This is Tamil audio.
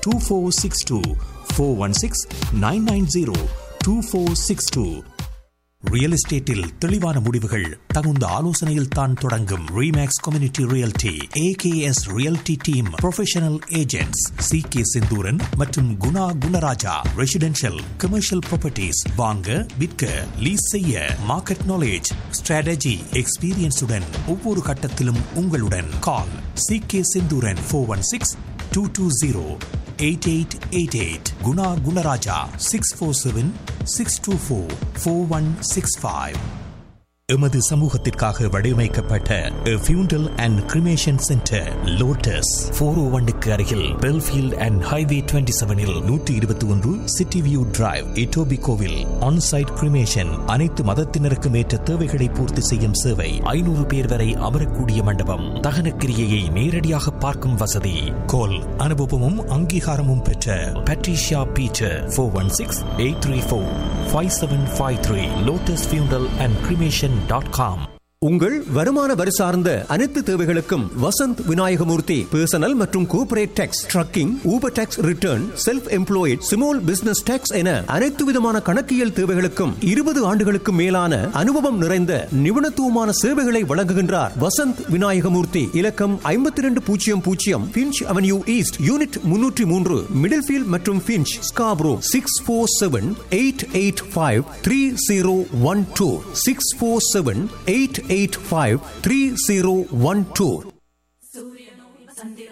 2462 416-990-2462. ரியல் எஸ்டேட்டில் தெளிவான முடிவுகள் தகுந்த ஆலோசனையில் தான் தொடங்கும். Remakes community realty AKS realty team professional agents CK Senthuran மற்றும் Guna Gunaraja. Residential commercial properties வாங்க விற்க லீஸ் செய்ய மார்க்கெட் நாலேஜ் ஸ்ட்ராட்டஜி எக்ஸ்பீரியன்ஸுடன் ஒவ்வொரு கட்டத்திலும் உங்களுடன். கால் CK செந்தூரன் 416-220-8888. குணா குணராஜா 647-624-4165. எமது சமூகத்திற்காக வடிவமைக்கப்பட்ட ஃபியூண்டல் அண்ட் கிரிமேஷன் சென்டர் லோட்டஸ் 401க்கு அருகில் Belfield and highway 27 121 city view drive இட்டோபிகோவில் on-site cremation. அனைத்து மதத்தினருக்கும் ஏற்ற தேவைகளை பூர்த்தி செய்யும் சேவை. 500 பேர் வரை அமரக்கூடிய மண்டபம். தகன கிரியையை நேரடியாக பார்க்கும் வசதி. கோல் அனுபவமும் அங்கீகாரமும் பெற்ற பட்ரிஷியா பீட்டர் 416-834-5753. லோட்டஸ் ஃபியூண்டல் அண்ட் கிரிமேஷன். உங்கள் வருமான வரி சார்ந்த அனைத்து தேவைகளுக்கும் வசந்த் விநாயகமூர்த்தி பர்சனல் மற்றும் corporate tax, trekking, Uber tax return, self employed, small business tax என அனைத்து விதமான கணக்கியல் தேவைகளுக்கும் 20 ஆண்டுகளுக்கு மேலான அனுபவம் நிறைந்த நிபுணத்துவமான சேவைகளை வழங்குகின்றார் வசந்த் விநாயகமூர்த்தி. இலக்கம் 5200 pinch avenue east, unit 303, Middlefield மற்றும் பிஞ்ச், ஸ்காப்ரோ. 647-885-3012 647-885-3012.